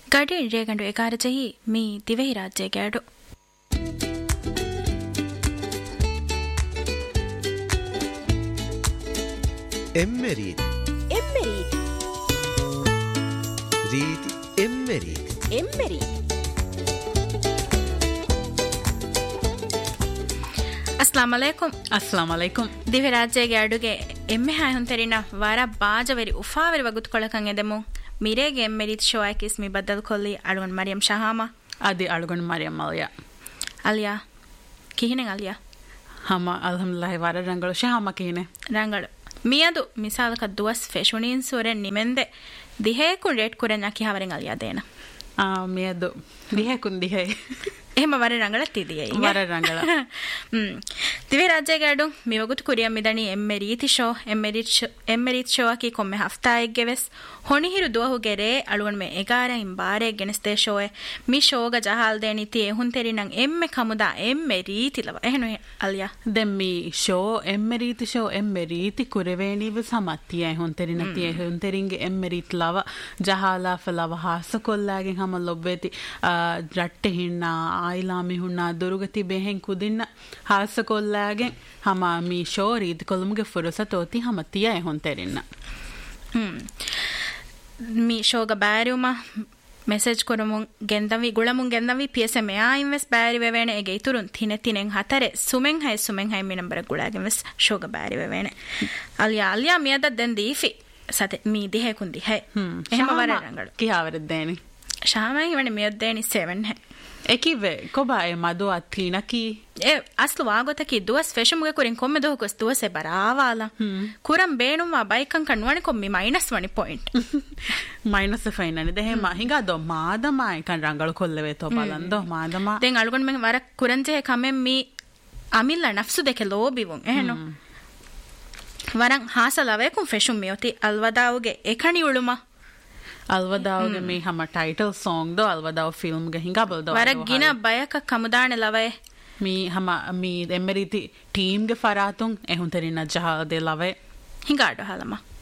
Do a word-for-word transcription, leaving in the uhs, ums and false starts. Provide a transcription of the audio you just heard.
ಗಡಿನ್ ರೇಗಂಡು ಎಗಾರ ಜಹಿ me ದಿವೆಹಿ ರಾಜ್ಯ ಗ್ಯಾಡು ಎಮ್ಮೆರೀತಿ ಎಮ್ಮೆರೀತಿ ರೀತಿ ಎಮ್ಮೆರೀತಿ ಎಮ್ಮೆರೀತಿ ಅಸ್ಲಾಂ ಅಲೈಕುಂ ಅಸ್ಲಾಂ ಅಲೈಕುಂ ದಿವೆ ರಾಜ್ಯಗೆ ಅಡುಗೆ ಎಮ್ಮೆ ಹಾಯ್ ಹೊಂತೆರಿನ ವಾರ ಬಾಜವರಿ ಉಫಾವರಿ ವಗುತ್ಕೊಳಕಂ ಎದೆಮು ಮಿರೇಗೆ ಎಮ್ಮೆರೀತ್ ಶೋ ಆಕಿಸ್ ಮಿ ಬದ್ದಲ್ ಕೊಲ್ಲಿ ಅಳುವನ್ ಮರಿಯಂ ಶಹಾಮ ಅದಿ ಅಳುಗನ್ ಮರಿಯಂ ಅಲಿಯಾ ಅಲಿಯಾ ಕಿಹಿನೆ ಅಲಿಯಾ ಹಮ ಅಲ್ಹಮ್ದುಲಿಲ್ಲಾಹಿ ವಾರ ರಂಗಳು ಶಹಾಮ ಕಿಹಿನೆ ರಂಗಳು ಮಿಯದು ಮಿಸಾಲಕ ದುವಸ್ ಫೆಶುನಿನ್ ಸೂರೆನ್ ನಿಮೆಂದೆ ದಿಹೇಕುನ್ ರೇಟ್ ಕುರೆನ್ ಅಕಿ ಹವರೆನ್ ಅಲಿಯಾ ದೇನ ಆ ಮಿಯದು ದಿಹೇಕುನ್ ದಿಹೇ එහෙම වර රංගලත් තිදියේ වර රංගල හ්ම් දිවේ රාජ්‍යගාඩු මිවගුත් කුරියම් මිදණි එම්මෙ රීති ෂෝ එම්මෙරිත් එම්මෙරිත් ෂෝ කි කොම්මෙ හෆ්තායෙක් ගෙවස් හොනිහිරු දුවහුගේ රේ අලුවන් මේ එගාරයින් බාරේ ගෙනස් තේ ෂෝේ මි ෂෝග ජහල් දෙනි ති එහුන් තෙරිනන් එම්මෙ කමුදා එම්මෙ රීති ලව එහෙනො අලියා දැන් මි ෂෝ එම්මෙ රීති ෂෝ එම්මෙ රීති කුරවේනිව සමත්තිය එහුන් තෙරින ති එහුන් තෙරින්ගේ එම්මෙ රීත් ලව ජහලා ෆලව හාස කොල්ලාගෙන් හැම ලොබ්බේති රට්ටೆ හින්නා ಆಯಿಲಾಮಿ ಹುಣ್ಣ ದುರುಗತಿ ಬೇಹೆಂ ಕುದಿನ್ನ ಹಾಸಕೊಲ್ಲಾಗೆ ಹಮ ಮೀ ಶೋ ರೀತಿ ಕೊಲುಮ್ಗೆ ಫುರಸತೋತಿ ಹಮ ತಿಯ ಹೊಂತೆರಿನ್ನ ಹ್ಮ್ ಮೀ ಶೋಗ ಬ್ಯಾರಿಯುಮ ಮೆಸೇಜ್ ಕೊರಮುಂ ಗೆಂದವಿ ಗುಳಮುಂ ಗೆಂದವಿ ಪಿಎಸ್ಎಂ ಆ ಇನ್ವೆಸ್ ಬ್ಯಾರಿ ವೆವೇನೆ ಎಗೆ ಇತುರುನ್ ತಿನೆ ತಿನೆಂ ಹತರೆ ಸುಮೆಂ ಹೈ ಸುಮೆಂ ಹೈ ಮಿ number ಗುಳಾಗೆ ಇನ್ವೆಸ್ ಶೋಗ Beary ವೆವೇನೆ Alia Alia ಮಿಯದ then ದೀಫಿ ಸತೆ me ದಿಹೆ ಕುಂದಿ high එහෙම වර රංගල කියාවරදේනි ශාමයි වනේ මියොද්දේනි සෙවන් ಹೈ ಎಕಿವೆ ಕೊಬಾಯ ಮದು ಅತ್ತೀನಕಿ A ಅಸ್ಲು ವಾಗೊತಕಿ ದುವಸ್ ಫೆಶಮುಗೆ ಕುರಿನ್ ಕೊಮ್ಮೆ ದೋಹಕಸ್ ದುವಸೆ ಬರಾವಾಲ ಕುರಂ ಬೇಣುಮ ಬೈಕಂ ಕಣ್ವಣಿ ಕೊಮ್ಮಿ minus one point minus ಫೈನನಿ ದೆಹೆ ಮಹಿಗಾ ದೊ ಮಾದಮ ಕನ್ ರಂಗಳು ಕೊಲ್ಲವೆ ತೋ ಬಲಂದೋ ಮಾದಮ ದೆನ್ ಅಳ್ಗೊಂಡ್ ಮೆಂ ವರ ಕುರಂಜೆ ಕಮೆಂ ಮಿ ಅಮಿಲ್ಲ ನಫ್ಸು ದೆಕೆ ಲೋಬಿವುಂ ಎಹೆನೋ ವರಂ ಹಾಸಲವೆ ಕುಂ ಫೆಶುಂ ಮಿಯೋತಿ ಅಲ್ವದಾವುಗೆ ಎಕಣಿ ಉಳುಮ ಅಲ್ವದಾವ್ಗೆ ಮೀ ಹಮ ಟೈಟಲ್ ಸಾಂಗ್ ದೋ ಅಲ್ವದಾವ್ ಫಿಲ್ಮ್ ಗೆ ಹಿಂಗ ಬಲ್ದೋ ವರಗಿನ ಬಯಕ ಕಮುದಾಣೆ ಲವೆ ಮೀ ಹಮ ಮೀ ಎಮ್ಮೆ ರೀತಿ ಟೀಮ್ ಗೆ ಫರಾತುಂ ಎಹುಂತರಿನ ಜಹ ದೆ ಲವೆ ಹಿಂಗಾಡು ಹಾಲಮ್ಮ